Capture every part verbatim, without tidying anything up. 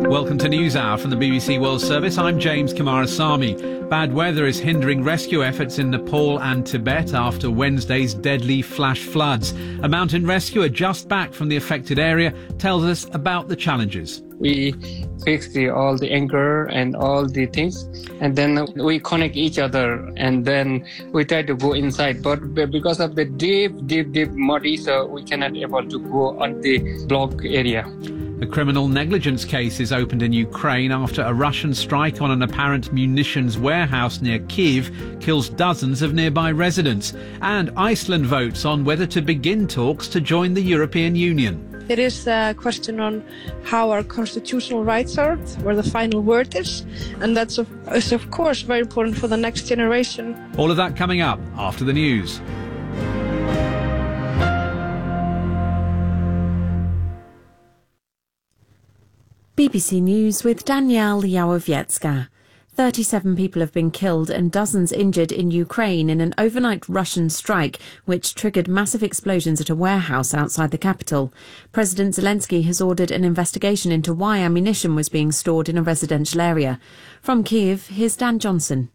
Welcome to NewsHour from the B B C World Service. I'm James Kumarasamy. Bad weather is hindering rescue efforts in Nepal and Tibet after Wednesday's deadly flash floods. A mountain rescuer just back from the affected area tells us about the challenges. We fix the, all the anchor and all the things, and then we connect each other, and then we try to go inside. But because of the deep, deep, deep muddy, so we cannot able to go on the block area. A criminal negligence case is opened in Ukraine after a Russian strike on an apparent munitions warehouse near Kyiv kills dozens of nearby residents. And Iceland votes on whether to begin talks to join the European Union. It is a question on how our constitutional rights are, where the final word is, and that's of, is of course very important for the next generation. All of that coming up after the news. B B C News with Danielle Yałowiecka. thirty-seven people have been killed and dozens injured in Ukraine in an overnight Russian strike which triggered massive explosions at a warehouse outside the capital. President Zelensky has ordered an investigation into why ammunition was being stored in a residential area. From Kyiv, here's Dan Johnson.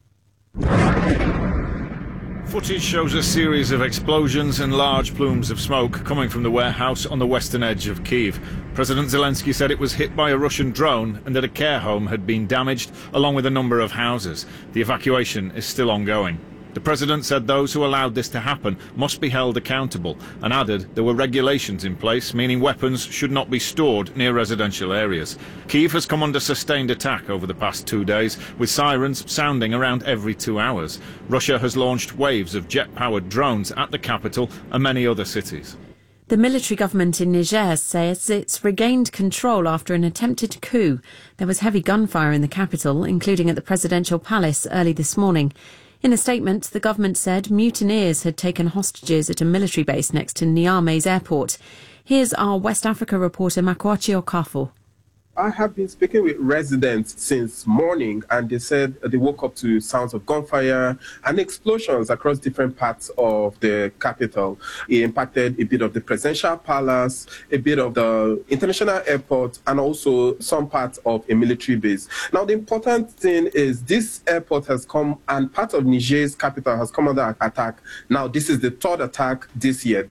Footage shows a series of explosions and large plumes of smoke coming from the warehouse on the western edge of Kyiv. President Zelensky said it was hit by a Russian drone and that a care home had been damaged, along with a number of houses. The evacuation is still ongoing. The president said those who allowed this to happen must be held accountable, and added there were regulations in place, meaning weapons should not be stored near residential areas. Kyiv has come under sustained attack over the past two days, with sirens sounding around every two hours. Russia has launched waves of jet-powered drones at the capital and many other cities. The military government in Niger says it's regained control after an attempted coup. There was heavy gunfire in the capital, including at the presidential palace early this morning. In a statement, the government said mutineers had taken hostages at a military base next to Niamey's airport. Here's our West Africa reporter Makwachi Okafo. I have been speaking with residents since morning, and they said they woke up to sounds of gunfire and explosions across different parts of the capital. It impacted a bit of the presidential palace, a bit of the international airport, and also some parts of a military base. Now, the important thing is this airport has come, and part of Niger's capital has come under attack. Now, this is the third attack this year.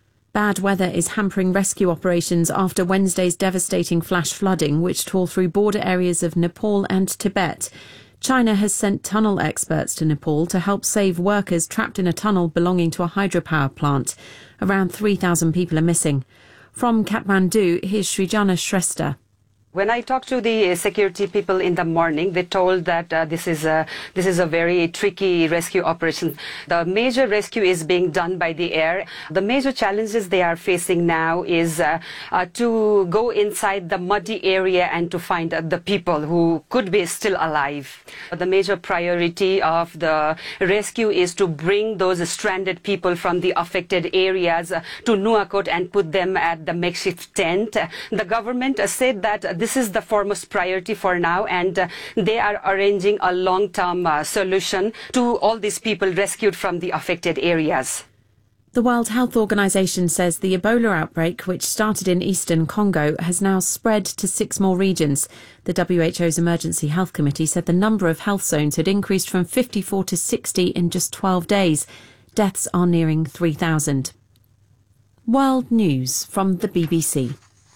Bad weather is hampering rescue operations after Wednesday's devastating flash flooding, which tore through border areas of Nepal and Tibet. China has sent tunnel experts to Nepal to help save workers trapped in a tunnel belonging to a hydropower plant. Around three thousand people are missing. From Kathmandu, here's Srijana Shrestha. When I talked to the security people in the morning, they told that uh, this is a this is a very tricky rescue operation. The major rescue is being done by the air. The major challenges they are facing now is uh, uh, to go inside the muddy area and to find uh, the people who could be still alive. The major priority of the rescue is to bring those stranded people from the affected areas uh, to Nuakot and put them at the makeshift tent. The government uh, said that uh, this is the foremost priority for now, and uh, they are arranging a long-term uh, solution to all these people rescued from the affected areas. The World Health Organization says the Ebola outbreak, which started in eastern Congo, has now spread to six more regions. The W H O's Emergency Health Committee said the number of health zones had increased from fifty-four to sixty in just twelve days. Deaths are nearing three thousand. World News from the B B C.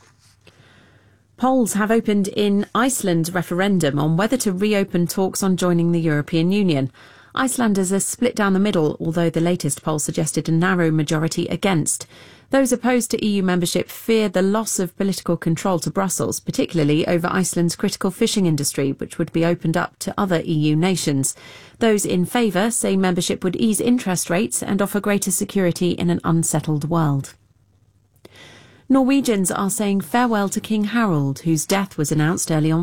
Polls have opened in Iceland's referendum on whether to reopen talks on joining the European Union. Icelanders are split down the middle, although the latest poll suggested a narrow majority against. Those opposed to E U membership fear the loss of political control to Brussels, particularly over Iceland's critical fishing industry, which would be opened up to other E U nations. Those in favour say membership would ease interest rates and offer greater security in an unsettled world. Norwegians are saying farewell to King Harald, whose death was announced early on